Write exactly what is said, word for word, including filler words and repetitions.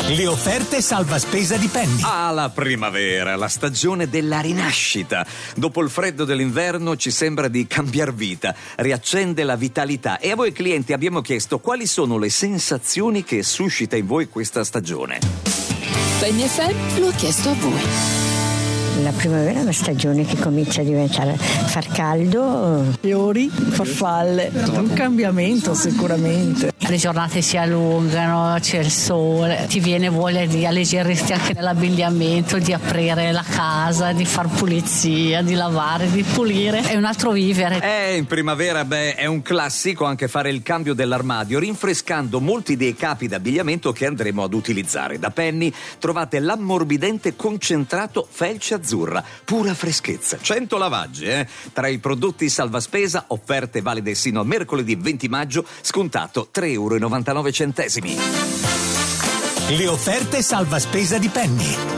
Le offerte salva spesa di Penny. Ah, la primavera, la stagione della rinascita. Dopo il freddo dell'inverno ci sembra di cambiar vita, riaccende la vitalità. E a voi clienti abbiamo chiesto quali sono le sensazioni che suscita in voi questa stagione. Penny F M lo ha chiesto a voi. La primavera è una stagione che comincia a diventare far caldo, fiori, farfalle, un cambiamento sicuramente. Le giornate si allungano, c'è il sole, ti viene voglia di alleggerirti anche nell'abbigliamento, di aprire la casa, di far pulizia, di lavare, di pulire. È un altro vivere. Eh, in primavera, beh, è un classico anche fare il cambio dell'armadio, rinfrescando molti dei capi d'abbigliamento che andremo ad utilizzare. Da Penny trovate l'ammorbidente concentrato felce azzurra, pura freschezza, cento lavaggi, eh? Tra i prodotti salvaspesa, offerte valide sino a mercoledì venti maggio, scontato tre virgola novantanove euro. Le offerte salva spesa di Penny.